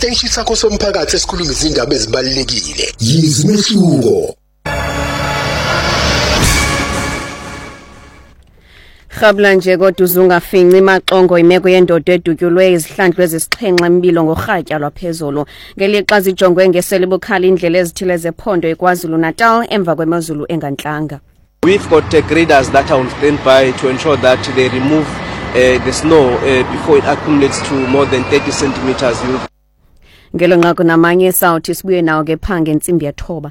isiteshi sakho somphakathi esikhuluma izindaba ezibalulekile. Yizimehluko. Khabla nje kodwa uzungafinci imaxongo imeko yendoda edutyulwe izihlandlo ezisixhenxe empilo ngorhatya lwaphezulu ngelixa zijongwe ngeseli bukhali indlela ezithile zephondo eKwaZulu Natal emva kwemozulu engantlanga. We've got graders that are on standby to ensure that they remove the snow before it accumulates to more than 30 centimeters. Ngelo nqaku namanye sawuthi sibuye nawo ke phange entsimbi yethoba.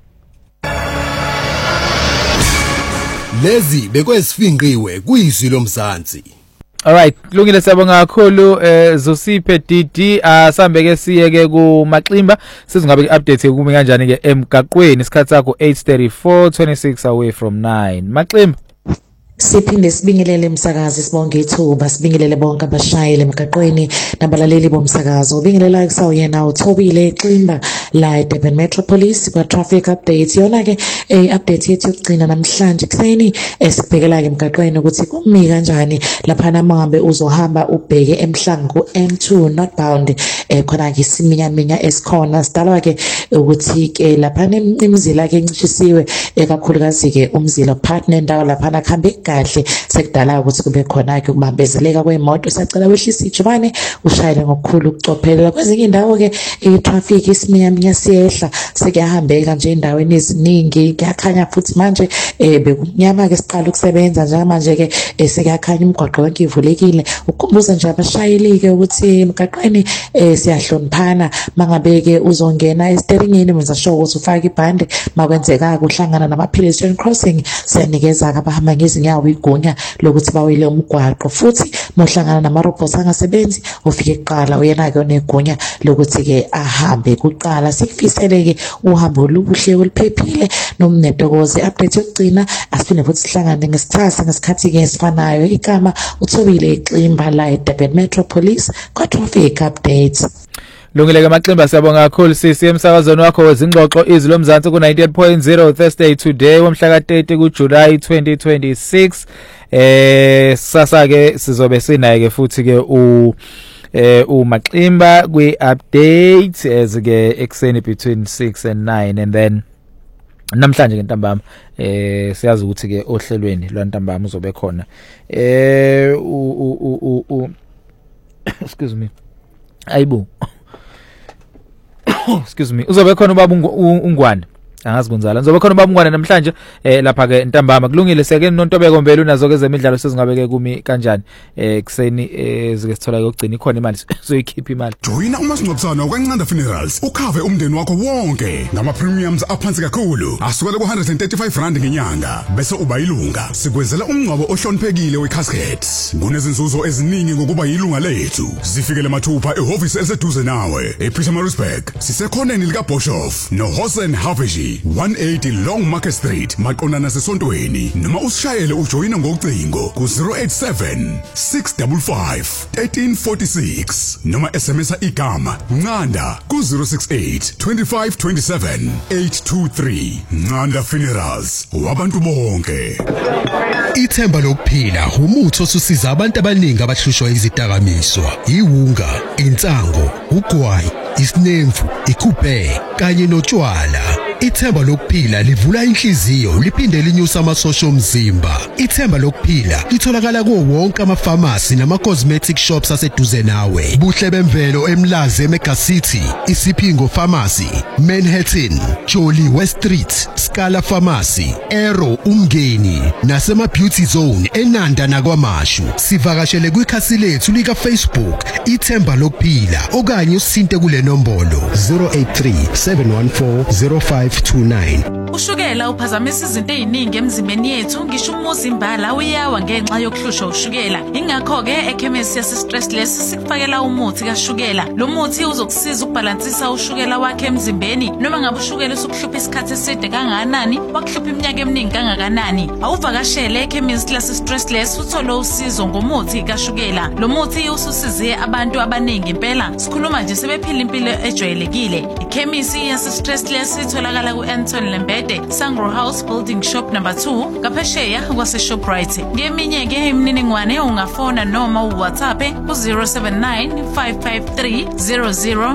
Lezi bekwesifinqiwe kuyizwi lomzansi. Alright, kulungile siyabonga kakhulu Zosiphe Didi asambe ke siye ke ku Maximba sizingabe update kumi kanjani ke emgaqweni isikhathi sakho 8:34 26 away from 9 Maximba. Siphinde sibingelele umsakazi sibonge ithuba sibingelele bonke abashayeli emgaqweni nabalaleli bomsakazo ubingelela kusawuyena uThobile Ximba la eDurban Metropolis kwa traffic update yona ke update yethu yokugcina namhlanje kuseni esibhekela ke emgaqweni ukuthi kumi kanjani lapha namahambe uzohamba ubheke emhlanga ku N2 northbound khona ke isiminyaminya esikhona sidalwa ke ukuthi ke lapha imizila ke incishisiwe kakhulukazi ke umzila partner ndawo lapha nakhambe kahle sekudala ukuthi kube khona ke ukubambezeleka kwemoto sacela wehlisa ijubane ushayele ngokukhulu ukucophelela kwezinye indawo ke i-traffic isiminyaminya siyehla sekuyahambeka nje endaweni eziningi kuyakhanya futhi manje bekunyama ke siqala ukusebenza njengamanje ke sekuyakhanya umgwaqo wonke ivulekile ukukhumbuza nje abashayeli ke ukuthi emgaqweni siyahloniphana mangabe ke uzongena esiteringini wenza sure ukuthi ufaka ibhande makwenzeka uhlangana nama pedestrian crossing siyanikeza abahamba ngezinyawo igunya lokuthi bawele umgwaqo futhi mohlangana nama-robots angasebenzi ufike kuqala uyena ke onegunya lokuthi ke ahambe kuqala sikufisele ke uhambo olubuhle oluphephile nomnetokoze update yokugcina asiphinde futhi sihlangane ngesithatha ngesikhathi ke esifanayo igama uThobile Ximba la eDurban Metropolis kwa traffic updates. Lungile ke Maximba siyabonga kakhulu sisi emsakazweni wakho wezingxoxo izwi lomzansi ku 98.0 Thursday today womhla ka30 kuJuly 2026 sasa ke sizobe sinaye ke futhi ke uMaximba kwi update ezike ekseni between 6 and 9 and then namhlanje ke ntambama siyazi ukuthi ke ohlelweni lwantambama uzobe khona excuse me ayibo excuse me uzobe khona ubaba uNgwane angazi kunzala ngizobe khona ubaba uNgwane namhlanje lapha ke ntambama kulungile seke noNtobeko Mbele unazo ke zemidlalo sezingabe ke kumi kanjani ekseni zike sithola ukugcina ikhona imali soyikhipha imali joyina umasingcwabisana wakwaNcanda Funerals ukhave umndeni wakho wonke ngama premiums aphansi kakhulu asukela ku135 ngenyanga bese uba yilunga sikwenzela umngcwabo ohloniphekile wecasket kunezinzuzo eziningi ngokuba yilunga lethu zifikele mathupha ehhovisi eseduze nawe ePietermaritzburg sisekhoneni lika Boshoff no Hosen Haveji 180 Long Market Street maqondana sesontweni noma usishayele ujoyina ngocingo ku 087 655 1346 noma SMS igama Ncanda ku 068 2527 823 Ncanda Funerals wabantu bonke. Ithemba lokuphila umuthi osusiza abantu abaningi abahlushwa izidakamizwa iwunga insango ugwayi isinemfu ikuphe kanye notshwala. Ithemba lokuphila livula inhliziyo liphinde linyusa amasosha omzimba. Ithemba lokuphila litholakala kuwo wonke ama-pharmacy nama-cosmetic shops aseduze nawe. Buhle bemvelo eMlazi eMega City, Isipingo Pharmacy, Manhattan, Jolly West Street, Scala Pharmacy, Arrow Umngeni nasema Beauty Zone eNanda nakwaMashu. Sivakashele kwikhasi lethu lika Facebook Ithemba lokuphila okanye usinte kule nombolo 083 714 0529. Ushukela uphazamisa izinto eziningi emzimbeni yethu ngisho umuzimbala uyawa ngenxa yokuhlushwa ushukela. Ingakho ke ekhemisi yasistressless sikufakela umuthi kaShukela. Lo muthi uzokusiza ukubalansisa ushukela wakhe emzimbeni noma ngabe ushukela usukuhlupha isikhathi eside kangakanani wakuhlupha iminyaka eminingi kangakanani. Awuvakashele ekhemisi yasistressless uthole usizo ngomuthi kaShukela. Lo muthi ususize abantu abaningi impela. Sikhuluma nje sebephila impilo ejwayelekile. Ikhemisi yasistressless itholakala ku-Anton Lembede, Sangro House Building Shop number 2, kaphesheya kwase-Shoprite. Ngeminye ke imininingwane ungafona noma uWhatsApp ku 079 553 00